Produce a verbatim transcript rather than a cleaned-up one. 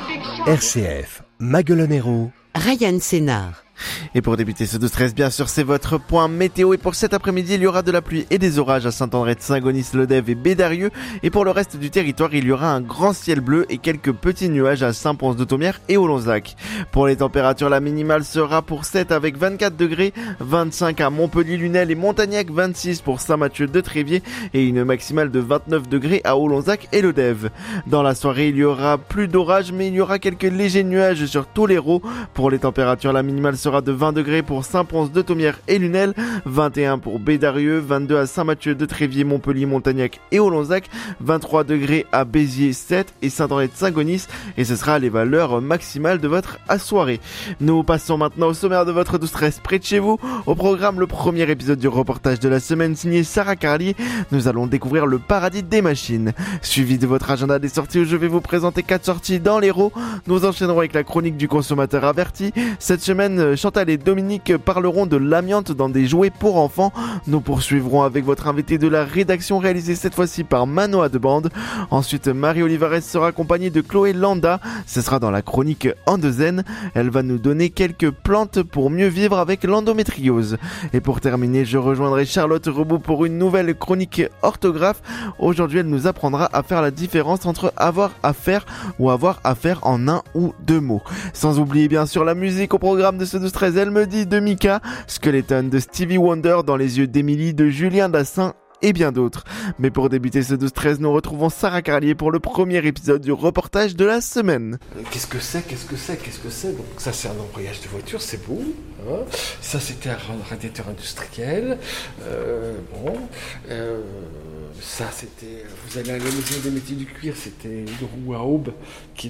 R C F, Maguelonero, Ryan Sénard. Et pour débuter ce douze treize, bien sûr, c'est votre point météo. Et pour cet après-midi, il y aura de la pluie et des orages à Saint-André de Saint-Gonis, Lodève et Bédarieux. Et pour le reste du territoire, il y aura un grand ciel bleu et quelques petits nuages à Saint-Pons-de-Thomières et Olonzac. Pour les températures, la minimale sera pour sept avec vingt-quatre degrés, vingt-cinq à Montpellier-Lunel et Montagnac, vingt-six pour Saint-Mathieu-de-Tréviers et une maximale de vingt-neuf degrés à Olonzac et Lodève. Dans la soirée, il y aura plus d'orages, mais il y aura quelques légers nuages sur tous les l'Hérault. Pour les températures, la minimale sera de vingt degrés pour Saint-Pons-de-Thomières et Lunel, vingt et un pour Bédarieux, vingt-deux à Saint-Mathieu-de-Tréviers, Montpellier, Montagnac et Olonzac, vingt-trois degrés à Béziers, sept et Saint-André de Saint-Gonis, et ce sera les valeurs maximales de votre soirée. Nous passons maintenant au sommaire de votre douze treize près de chez vous. Au programme, le premier épisode du reportage de la semaine signé Sarah Carlier. Nous allons découvrir le paradis des machines. Suivi de votre agenda des sorties où je vais vous présenter quatre sorties dans l'Hérault. Nous enchaînerons avec la chronique du consommateur averti. Cette semaine, Chantal et Dominique parleront de l'amiante dans des jouets pour enfants. Nous poursuivrons avec votre invité de la rédaction réalisée cette fois-ci par Manoa de Bande. Ensuite, Marie Olivares sera accompagnée de Chloé Landa. Ce sera dans la chronique Endozen. Elle va nous donner quelques plantes pour mieux vivre avec l'endométriose. Et pour terminer, je rejoindrai Charlotte Rebout pour une nouvelle chronique orthographe. Aujourd'hui, elle nous apprendra à faire la différence entre avoir à faire ou avoir à faire en un ou deux mots. Sans oublier bien sûr la musique au programme de ce douze treize, Elle me dit de Mika, Skeleton de Stevie Wonder, Dans les yeux d'Émilie de Julien Dassin et bien d'autres. Mais pour débuter ce douze treize, nous retrouvons Sarah Carlier pour le premier épisode du reportage de la semaine. Qu'est-ce que c'est Qu'est-ce que c'est Qu'est-ce que c'est Donc ça, c'est un embrayage de voiture, c'est beau. Hein, ça, c'était un radiateur industriel. Euh, bon, euh, ça, c'était... Vous allez à la maison des métiers du cuir, c'était une roue à aube qui